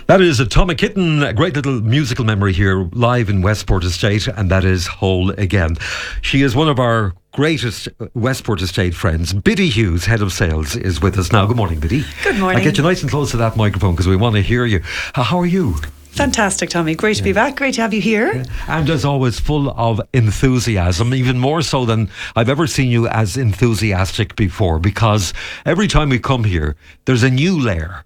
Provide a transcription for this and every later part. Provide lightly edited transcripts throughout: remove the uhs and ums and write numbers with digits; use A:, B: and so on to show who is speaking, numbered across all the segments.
A: That is a Tommy Kitten, a great little musical memory here live in Westport Estate, and that is Whole Again. She is one of our greatest Westport Estate friends. Biddy Hughes, Head of Sales, is with us now. Good morning, Biddy.
B: Good morning.
A: I get you nice and close to that microphone because we want to hear you. How are you?
B: Fantastic, Tommy. Great to be back. Great to have you here.
A: Yeah. And as always, full of enthusiasm, even more so than I've ever seen you as enthusiastic before, because every time we come here, there's a new layer.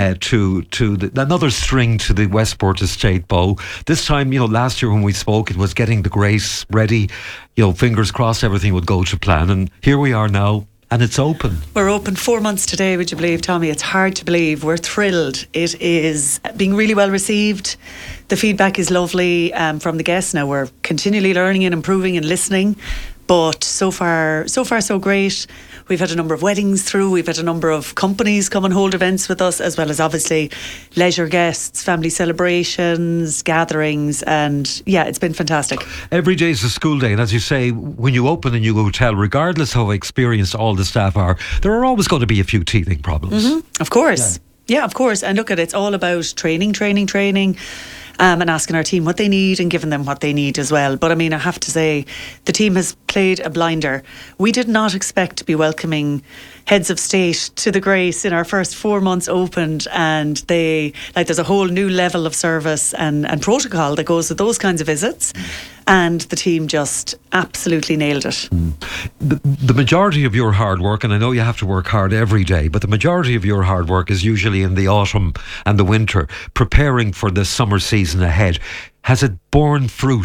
A: Another string to the Westport Estate bow. This time, last year when we spoke, it was getting the Grace ready. Fingers crossed everything would go to plan. And here we are now, and it's open.
B: We're open 4 months today, would you believe, Tommy? It's hard to believe. We're thrilled. It is being really well received. The feedback is lovely from the guests. Now, we're continually learning and improving and listening. But so far, so great. We've had a number of weddings through. We've had a number of companies come and hold events with us, as well as obviously leisure guests, family celebrations, gatherings. And yeah, it's been fantastic.
A: Every day is a school day. And as you say, when you open a new hotel, regardless how experienced all the staff are, there are always going to be a few teething problems.
B: Mm-hmm. Of course. Yeah, of course. And look, it's all about training. And asking our team what they need and giving them what they need as well. But I mean, I have to say, the team has played a blinder. We did not expect to be welcoming heads of state to the Grace in our first 4 months opened, and there's a whole new level of service and protocol that goes with those kinds of visits. And the team just absolutely nailed it.
A: The majority of your hard work, and I know you have to work hard every day, but the majority of your hard work is usually in the autumn and the winter, preparing for the summer season ahead. Has it borne fruit?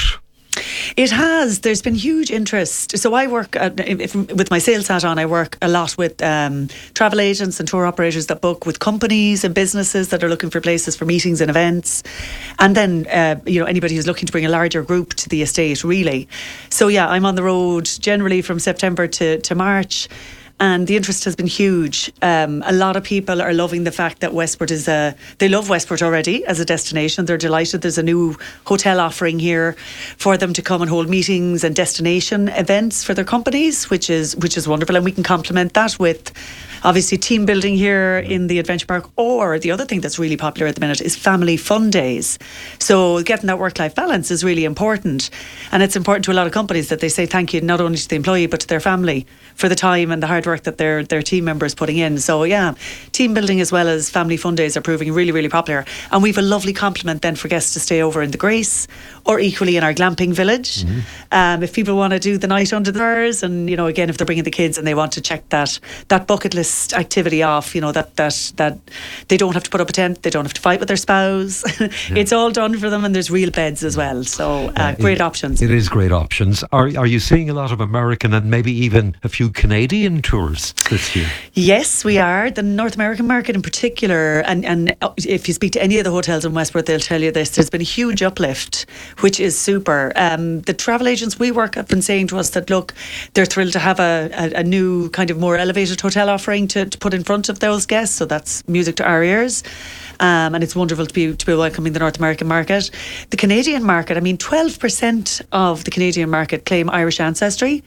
B: It has. There's been huge interest. So I work, with my sales hat on, I work a lot with travel agents and tour operators that book with companies and businesses that are looking for places for meetings and events. And then, anybody who's looking to bring a larger group to the estate, really. So yeah, I'm on the road generally from September to March. And the interest has been huge. A lot of people are loving the fact that Westport they love Westport already as a destination. They're delighted. There's a new hotel offering here for them to come and hold meetings and destination events for their companies, which is wonderful. And we can complement that with obviously team building here in the Adventure Park. Or the other thing that's really popular at the minute is family fun days. So getting that work-life balance is really important. And it's important to a lot of companies that they say thank you not only to the employee but to their family for the time and the hard work that their team members putting in. So yeah, team building as well as family fun days are proving really, really popular. And we've a lovely complement then for guests to stay over in the Grace or equally in our glamping village. If people want to do the night under the stars, and again, if they're bringing the kids and they want to check that bucket list activity off, that they don't have to put up a tent, they don't have to fight with their spouse. It's all done for them, and there's real beds as well. So great options.
A: It is great options. Are you seeing a lot of American and maybe even a few Canadian tourists this year? Yes,
B: we are. The North American market in particular, and if you speak to any of the hotels in Westport, they'll tell you this. There's been a huge uplift, which is super. The travel agents we work have been saying to us that, look, they're thrilled to have a new kind of more elevated hotel offering to put in front of those guests. So that's music to our ears. And it's wonderful to be welcoming the North American market. The Canadian market, 12% of the Canadian market claim Irish ancestry.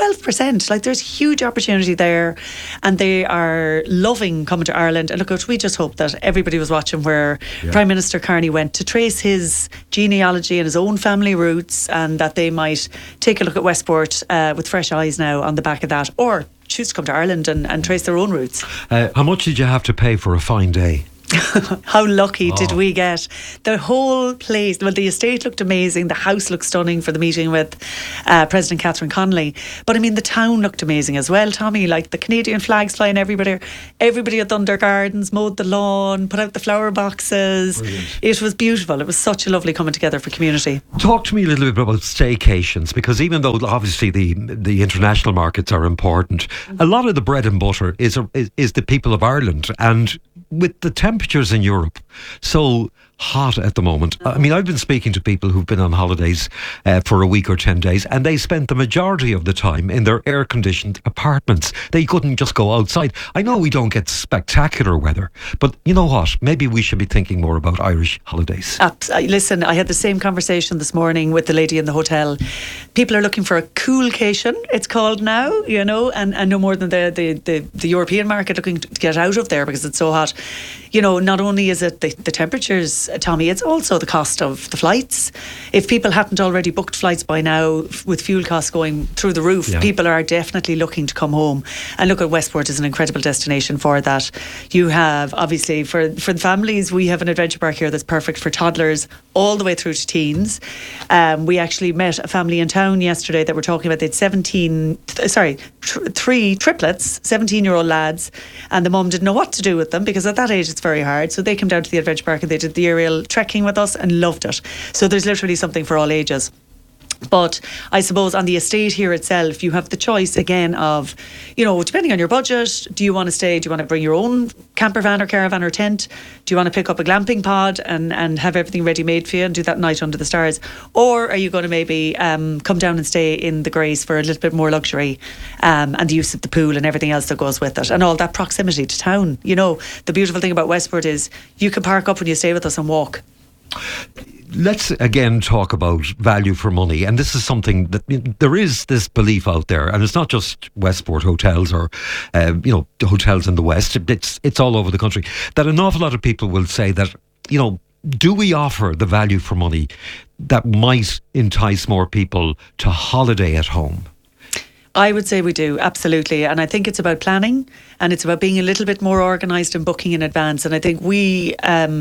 B: 12%. There's huge opportunity there, and they are loving coming to Ireland. And look, we just hope that everybody was watching where Prime Minister Carney went to trace his genealogy and his own family roots, and that they might take a look at Westport with fresh eyes now on the back of that, or choose to come to Ireland and trace their own roots.
A: How much did you have to pay for a fine day?
B: How lucky did we get? The whole place, well, the estate looked amazing. The house looked stunning for the meeting with President Catherine Connolly. But the town looked amazing as well, Tommy. The Canadian flags flying everybody at Thunder Gardens mowed the lawn, put out the flower boxes. Brilliant. It was beautiful. It was such a lovely coming together for community.
A: Talk to me a little bit about staycations, because even though obviously the international markets are important, a lot of the bread and butter is the people of Ireland. And with the temperatures in Europe so hot at the moment. I've been speaking to people who've been on holidays for a week or 10 days, and they spent the majority of the time in their air-conditioned apartments. They couldn't just go outside. I know we don't get spectacular weather, but you know what? Maybe we should be thinking more about Irish holidays.
B: Listen, I had the same conversation this morning with the lady in the hotel. People are looking for a coolcation, it's called now, and no more than the European market looking to get out of there because it's so hot. not only is it the temperatures, Tommy, it's also the cost of the flights. If people hadn't already booked flights by now, with fuel costs going through the roof, people are definitely looking to come home. And look, at Westport is an incredible destination for that. You have, obviously, for the families, we have an adventure park here that's perfect for toddlers all the way through to teens. We actually met a family in town yesterday that were talking about, they had 3 triplets, 17-year-old lads, and the mum didn't know what to do with them, because at that age it's very hard. So they came down to the adventure park and they did the aerial trekking with us and loved it. So there's literally something for all ages. But I suppose on the estate here itself, you have the choice again of, depending on your budget, do you want to stay? Do you want to bring your own camper van or caravan or tent? Do you want to pick up a glamping pod and have everything ready made for you and do that night under the stars? Or are you going to maybe come down and stay in the Grace for a little bit more luxury and the use of the pool and everything else that goes with it, and all that proximity to town? The beautiful thing about Westport is you can park up when you stay with us and walk.
A: Let's again talk about value for money, and this is something that there is this belief out there, and it's not just Westport hotels or hotels in the West. It's all over the country, that an awful lot of people will say that do we offer the value for money that might entice more people to holiday at home?
B: I would say we do, absolutely. And I think it's about planning, and it's about being a little bit more organised and booking in advance. And I think we,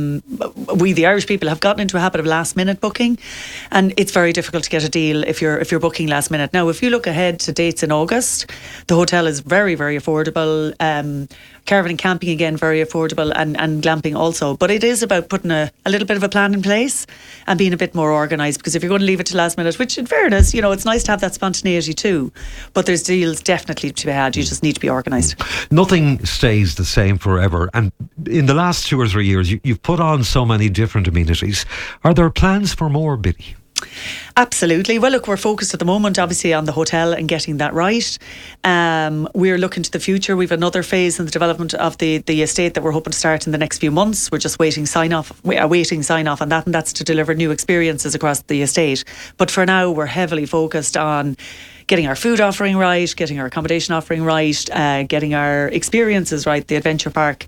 B: the Irish people, have gotten into a habit of last minute booking, and it's very difficult to get a deal if you're booking last minute. Now, if you look ahead to dates in August, the hotel is very, very affordable. Caravan and camping, again, very affordable, and glamping also. But it is about putting a little bit of a plan in place and being a bit more organised, because if you're going to leave it to last minute, which in fairness, it's nice to have that spontaneity too, but there's deals definitely to be had. You just need to be organised.
A: Nothing stays the same forever, and in the last 2 or 3 years you've put on so many different amenities. Are there plans for more, Biddy?
B: Absolutely. Well, look, we're focused at the moment obviously on the hotel and getting that right. We're looking to the future. We've another phase in the development of the estate that we're hoping to start in the next few months. We're just awaiting sign off on that, and that's to deliver new experiences across the estate. But for now, we're heavily focused on getting our food offering right, getting our accommodation offering right, getting our experiences right, the adventure park,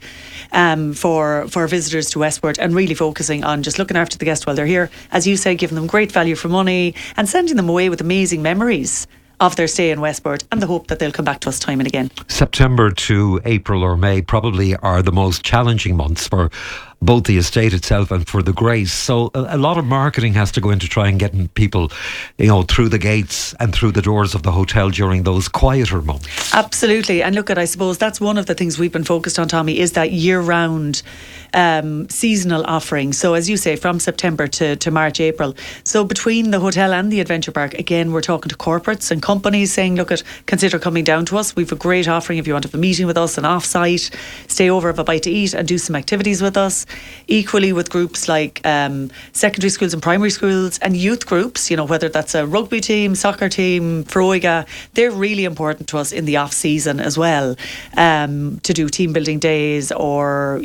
B: for visitors to Westport, and really focusing on just looking after the guests while they're here. As you say, giving them great value for money and sending them away with amazing memories of their stay in Westport, and the hope that they'll come back to us time and again. September
A: to April or May probably are the most challenging months for both the estate itself and for the Grace. So a lot of marketing has to go into trying getting people, through the gates and through the doors of the hotel during those quieter months.
B: Absolutely. And look, I suppose that's one of the things we've been focused on, Tommy, is that year-round seasonal offering. So as you say, from September to March, April. So between the hotel and the adventure park, again, we're talking to corporates and companies saying, look, consider coming down to us. We've a great offering if you want to have a meeting with us, an off-site, stay over, have a bite to eat and do some activities with us. Equally with groups like secondary schools and primary schools, and youth groups, whether that's a rugby team, soccer team, Froiga, they're really important to us in the off-season as well, to do team building days or,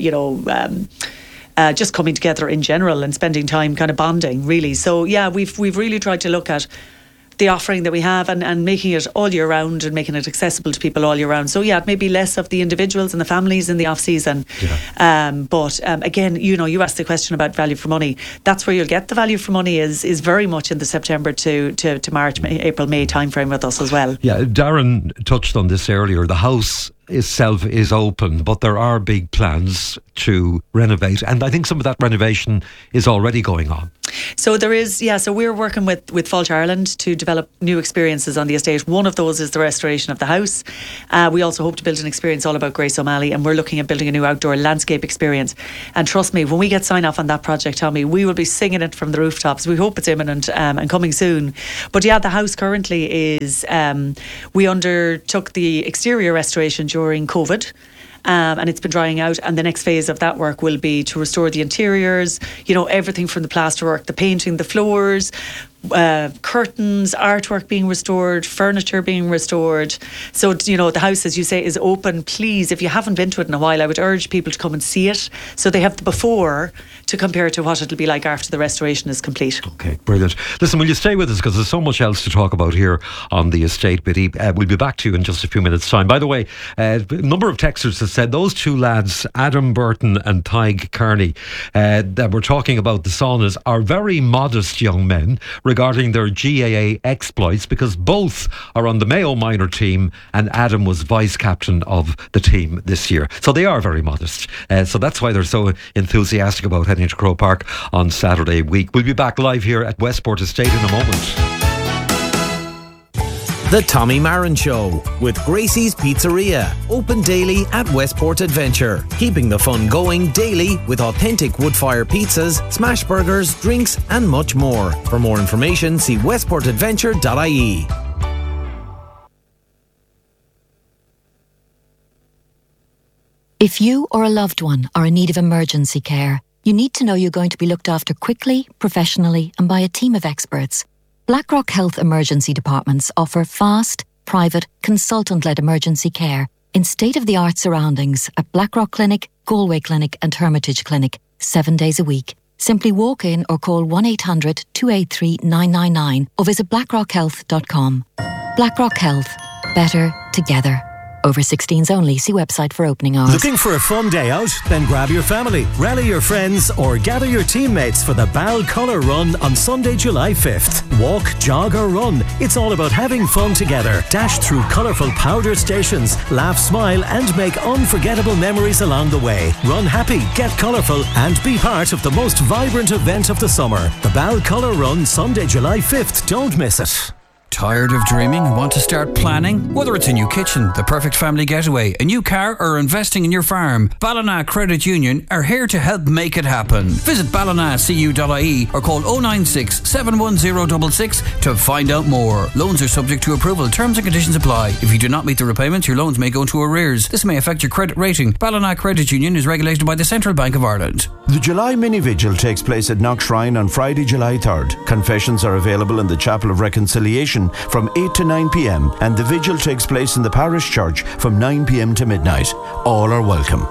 B: just coming together in general and spending time kind of bonding, really. So, yeah, we've really tried to look at the offering that we have and making it all year round and making it accessible to people all year round. So yeah, maybe less of the individuals and the families in the off season. Yeah. But again, you asked the question about value for money. That's where you'll get the value for money is very much in the September to March, April, May timeframe with us as well.
A: Yeah, Darren touched on this earlier. The house itself is open, but there are big plans to renovate, and I think some of that renovation is already going on.
B: So there is, so we're working with Fáilte Ireland to develop new experiences on the estate. One of those is the restoration of the house. We also hope to build an experience all about Grace O'Malley, and we're looking at building a new outdoor landscape experience. And trust me, when we get sign off on that project, Tommy, we will be singing it from the rooftops. We hope it's imminent and coming soon. But yeah, the house currently is, we undertook the exterior restoration during COVID. And it's been drying out, and the next phase of that work will be to restore the interiors, everything from the plasterwork, the painting, the floors, curtains, artwork being restored, furniture being restored. So, the house, as you say, is open. Please, if you haven't been to it in a while, I would urge people to come and see it. So they have the before to compare to what it'll be like after the restoration is complete.
A: Okay, brilliant. Listen, will you stay with us, because there's so much else to talk about here on the estate, Biddy. We'll be back to you in just a few minutes' time. By the way, a number of texters have said those two lads, Adam Burton and Tig Kearney, that we're talking about the saunas, are very modest young men regarding their GAA exploits, because both are on the Mayo minor team and Adam was vice captain of the team this year. So they are very modest. So that's why they're so enthusiastic about heading to Croke Park on Saturday week. We'll be back live here at Westport Estate in a moment.
C: The Tommy Marin Show with Gracie's Pizzeria. Open daily at Westport Adventure. Keeping the fun going daily with authentic wood-fire pizzas, smash burgers, drinks and much more. For more information, see westportadventure.ie.
D: If you or a loved one are in need of emergency care, you need to know you're going to be looked after quickly, professionally and by a team of experts. BlackRock Health Emergency Departments offer fast, private, consultant-led emergency care in state-of-the-art surroundings at Blackrock Clinic, Galway Clinic and Hermitage Clinic, 7 days a week. Simply walk in or call 1-800-283-999 or visit blackrockhealth.com. BlackRock Health. Better together. Over 16s only. See website for opening hours.
E: Looking for a fun day out? Then grab your family, rally your friends or gather your teammates for the Bal Colour Run on Sunday, July 5th. Walk, jog or run. It's all about having fun together. Dash through colourful powder stations, laugh, smile and make unforgettable memories along the way. Run happy, get colourful and be part of the most vibrant event of the summer. The Bal Colour Run, Sunday, July 5th. Don't miss it.
F: Tired of dreaming and want to start planning? Whether it's a new kitchen, the perfect family getaway, a new car or investing in your farm, Ballina Credit Union are here to help make it happen. Visit ballinacu.ie or call 096 710 66 to find out more. Loans are subject to approval. Terms and conditions apply. If you do not meet the repayments, your loans may go into arrears. This may affect your credit rating. Ballina Credit Union is regulated by the Central Bank of Ireland.
G: The July Mini Vigil takes place at Knock Shrine on Friday, July 3rd. Confessions are available in the Chapel of Reconciliation from 8 to 9 p.m. and the vigil takes place in the parish church from 9 p.m. to midnight. All are welcome.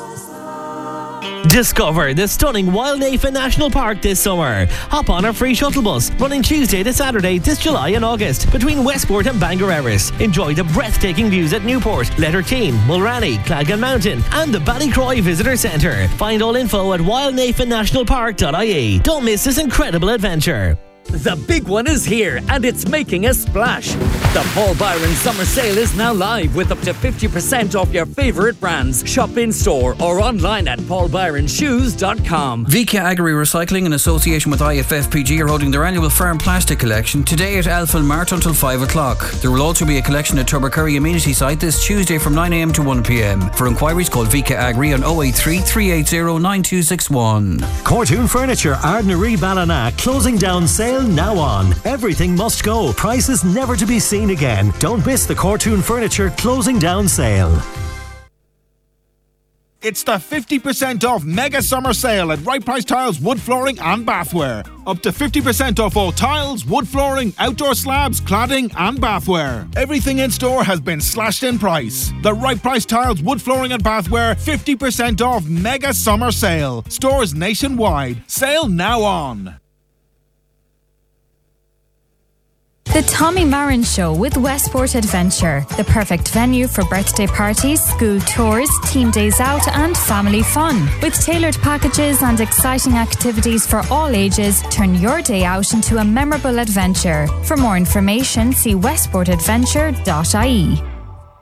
E: Discover the stunning Wildnafen National Park this summer. Hop on our free shuttle bus running Tuesday to Saturday this July and August between Westport and Bangor Erris. Enjoy the breathtaking views at Newport, Letterkeem, Mulranny, Clagan Mountain and the Ballycroy Visitor Centre. Find all info at wildnafennationalpark.ie. Don't miss this incredible adventure.
H: The big one is here and it's making a splash. The Paul Byron Summer Sale is now live with up to 50% off your favourite brands. Shop in store or online at paulbyronshoes.com.
F: VK Agri Recycling in association with IFFPG are holding their annual farm plastic collection today at Elfin Mart until 5 o'clock. There will also be a collection at Tubbercurry Amenity Site this Tuesday from 9am to 1pm. For inquiries call VK Agri on 083 380 9261.
E: Cortoon Furniture, Ardnaree Ballina, closing down sale now on. Everything must go. Prices never to be seen again. Don't miss the Cortoon Furniture closing down sale.
I: It's the 50% off mega summer sale at Right Price Tiles, Wood Flooring and Bathware. Up to 50% off all tiles, wood flooring, outdoor slabs, cladding and bathware. Everything in store has been slashed in price. The Right Price Tiles, Wood Flooring and Bathware 50% off mega summer sale. Stores nationwide. Sale now on.
J: The Tommy Marin Show with Westport Adventure, the perfect venue for birthday parties, school tours, team days out and family fun. With tailored packages and exciting activities for all ages, turn your day out into a memorable adventure. For more information, see westportadventure.ie.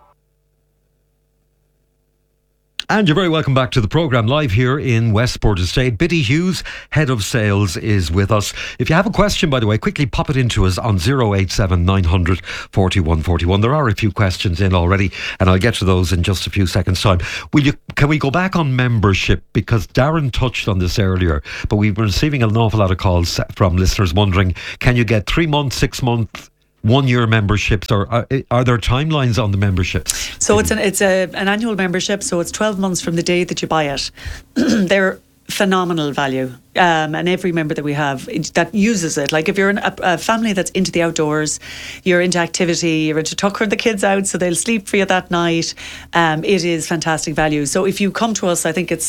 A: And you're very welcome back to the programme live here in Westport Estate. Biddy Hughes, Head of Sales, is with us. If you have a question, by the way, quickly pop it into us on 087 900 4141. There are a few questions in already, and I'll get to those in just a few seconds' time. Can we go back on membership? Because Darren touched on this earlier, but we've been receiving an awful lot of calls from listeners wondering, can you get 3 months, 6 months, 1 year memberships, or are there timelines on the memberships?
B: So it's an annual membership, so it's 12 months from the day that you buy it. They're phenomenal value. And every member that we have that uses it, like if you're a family that's into the outdoors, you're into activity, you're into tuckering the kids out so they'll sleep for you that night, it is fantastic value. So if you come to us, I think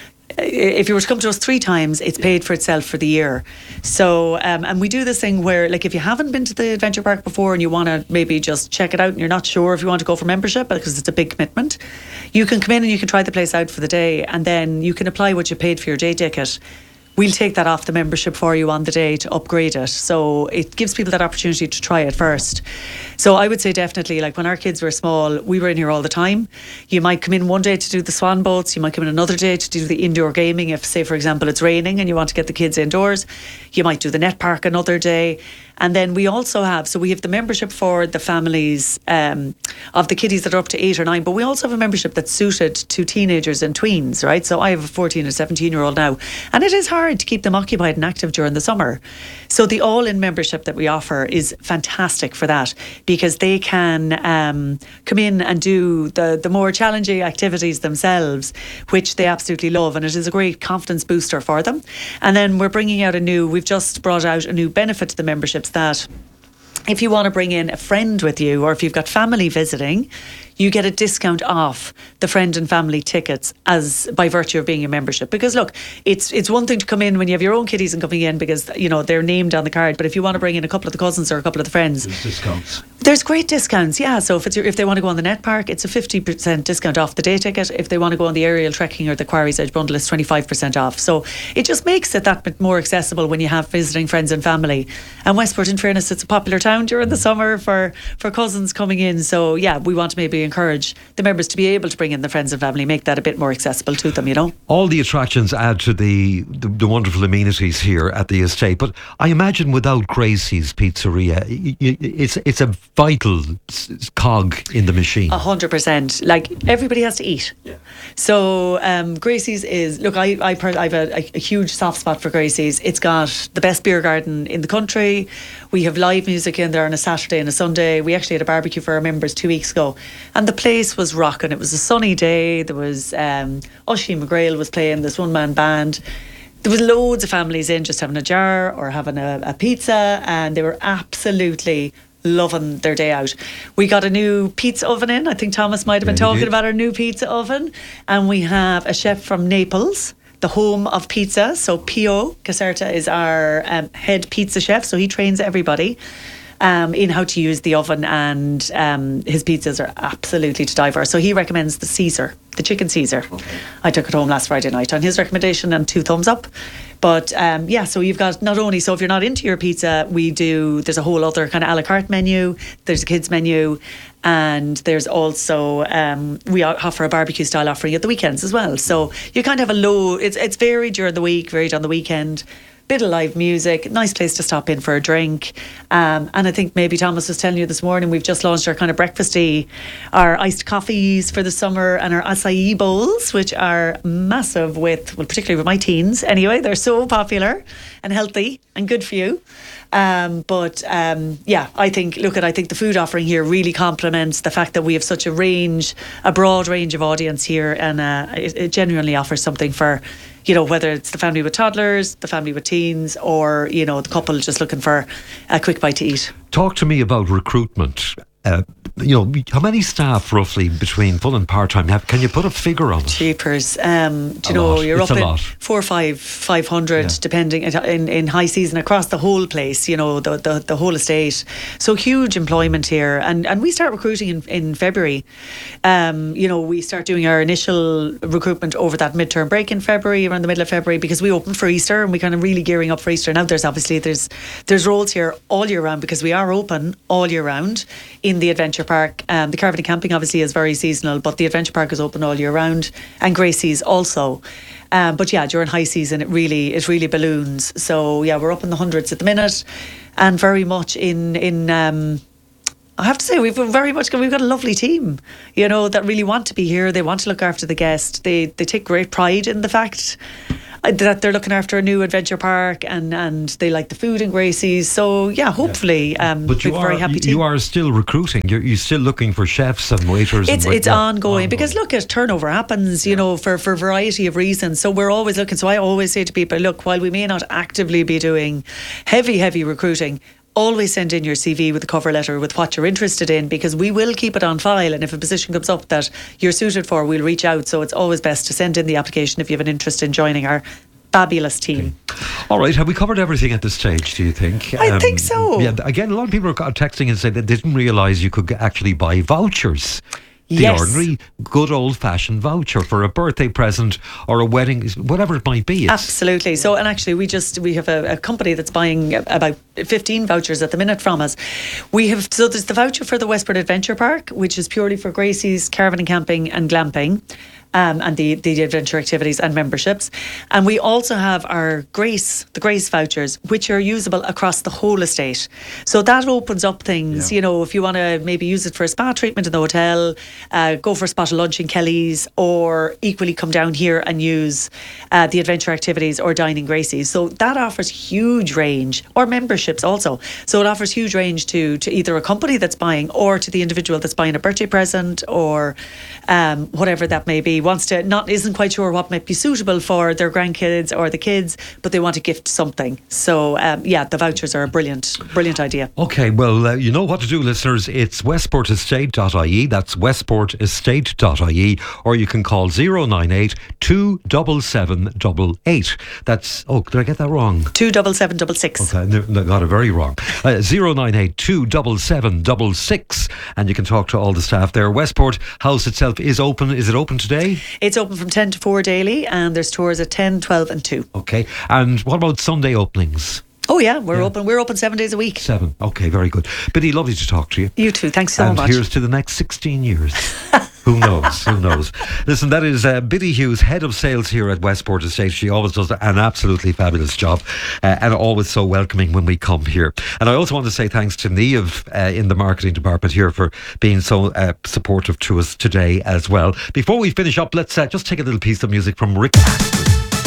B: if you were to come to us 3 times, it's paid for itself for the year. So, and we do this thing where, like, if you haven't been to the adventure park before and you want to maybe just check it out and you're not sure if you want to go for membership because it's a big commitment, you can come in and you can try the place out for the day, and then you can apply what you paid for your day ticket. We'll take that off the membership for you on the day to upgrade it. So it gives people that opportunity to try it first. So I would say definitely, like when our kids were small, we were in here all the time. You might come in one day to do the swan boats. You might come in another day to do the indoor gaming. If, say, for example, it's raining and you want to get the kids indoors, you might do the net park another day. And then we also have the membership for the families of the kiddies that are up to 8 or 9, but we also have a membership that's suited to teenagers and tweens, right? So I have a 14 and 17-year-old now, and it is hard to keep them occupied and active during the summer. So the all-in membership that we offer is fantastic for that, because they can come in and do the more challenging activities themselves, which they absolutely love, and it is a great confidence booster for them. And then we've just brought out a new benefit to the membership, that if you want to bring in a friend with you, or if you've got family visiting, you get a discount off the friend and family tickets as by virtue of being a membership. Because look, it's one thing to come in when you have your own kiddies and coming in because, you know, they're named on the card, but if you want to bring in a couple of the cousins or a couple of the friends,
A: there's discounts.
B: There's great discounts, yeah. So if they want to go on the net park, it's a 50% discount off the day ticket. If they want to go on the aerial trekking or the Quarry's Edge bundle, it's 25% off. So it just makes it that bit more accessible when you have visiting friends and family. And Westport, in fairness, it's a popular town during the summer for cousins coming in. So yeah, we want to maybe encourage the members to be able to bring in the friends and family, make that a bit more accessible to them, you know.
A: All the attractions add to the wonderful amenities here at the estate, but I imagine without Gracie's Pizzeria, it's a vital cog in the machine.
B: 100%. Like, everybody has to eat. Yeah. So Gracie's is, look, I have a huge soft spot for Gracie's. It's got the best beer garden in the country. We have live music in there on a Saturday and a Sunday. We actually had a barbecue for our members 2 weeks ago, and the place was rocking. It was a sunny day. There was Oisin McGrail was playing, this one-man band. There was loads of families in just having a jar or having a pizza, and they were absolutely loving their day out. We got a new pizza oven in. I think Thomas might have been talking about our new pizza oven. And we have a chef from Naples, the home of pizza. So Pio Caserta is our head pizza chef. So he trains everybody in how to use the oven, and his pizzas are absolutely to die for. So he recommends the Caesar, the chicken Caesar. Okay. I took it home last Friday night on his recommendation, and 2 thumbs up. But so you've got not only, so if you're not into your pizza, there's a whole other kind of a la carte menu, there's a kids menu, and there's also, we offer a barbecue style offering at the weekends as well. So you kind of have it's varied during the week, varied on the weekend. Bit of live music, nice place to stop in for a drink. And I think maybe Thomas was telling you this morning, we've just launched our kind of breakfasty, our iced coffees for the summer, and our acai bowls, which are massive particularly with my teens. Anyway, they're so popular and healthy and good for you. I think the food offering here really complements the fact that we have such a broad range of audience here, and it genuinely offers something for, you know, whether it's the family with toddlers, the family with teens, or, you know, the couple just looking for a quick bite to eat.
A: Talk to me about recruitment. How many staff roughly between full and part-time? Can you put a figure on it?
B: Cheapers. You're up in 500 depending in high season across the whole place, you know, the whole estate. So huge employment here, and we start recruiting in February. We start doing our initial recruitment over that midterm break in February, around the middle of February, because we open for Easter and we kind of really gearing up for Easter. Now there's roles here all year round because we are open all year round in the adventure park. The caravan and camping obviously is very seasonal, but the adventure park is open all year round, and Gracie's also. During high season it really balloons. So we're up in the hundreds at the minute, and very much in I have to say we've got a lovely team, you know, that really want to be here. They want to look after the guest. They take great pride in the fact that they're looking after a new adventure park, and they like the food in Gracie's. So yeah, hopefully,
A: but
B: we're very happy team.
A: You are still recruiting. You're still looking for chefs and waiters.
B: It's ongoing because look, turnover happens, you know, for a variety of reasons. So we're always looking. So I always say to people, look, while we may not actively be doing heavy recruiting, always send in your CV with a cover letter with what you're interested in, because we will keep it on file, and if a position comes up that you're suited for, we'll reach out. So it's always best to send in the application if you have an interest in joining our fabulous team.
A: All right, have we covered everything at this stage, do you think?
B: I think so.
A: Yeah, again, a lot of people are texting and saying that they didn't realise you could actually buy vouchers. The
B: Yes.
A: ordinary, good old-fashioned voucher for a birthday present or a wedding, whatever it might be.
B: Absolutely. So, and actually, we have a company that's buying about 15 vouchers at the minute from us. So there's the voucher for the Westport Adventure Park, which is purely for Gracie's caravan and camping and glamping. And the adventure activities and memberships. And we also have our the Grace vouchers, which are usable across the whole estate. So that opens up things, you know, if you want to maybe use it for a spa treatment in the hotel, go for a spot of lunch in Kelly's, or equally come down here and use the adventure activities or dine in Gracie's. So that offers huge range, or memberships also. So it offers huge range to either a company that's buying or to the individual that's buying a birthday present or whatever that may be. Isn't quite sure what might be suitable for their grandkids or the kids, but they want to gift something. So the vouchers are a brilliant idea.
A: Okay, well, you know what to do, listeners. It's westportestate.ie. That's westportestate.ie, or you can call 098 277 88. That's, did I get that wrong?
B: 27766.
A: Okay, I got it very wrong. 098 277 66, and you can talk to all the staff there. Westport House itself is open. Is it open today?
B: It's open from 10 to 4 daily, and there's tours at 10, 12 and 2.
A: Okay, and what about Sunday openings?
B: Oh yeah, we're open. We're open 7 days a week.
A: 7. Okay, very good. Biddy, lovely to talk to you.
B: You too. Thanks so much.
A: And here's to the next 16 years. Who knows? Who knows? Listen, that is Biddy Hughes, head of sales here at Westport Estate. She always does an absolutely fabulous job, and always so welcoming when we come here. And I also want to say thanks to Niamh in the marketing department here for being so supportive to us today as well. Before we finish up, let's just take a little piece of music from Rick Astley.